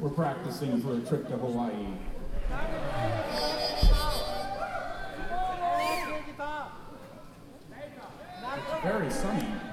We're practicing for a trip to Hawaii. It's very sunny.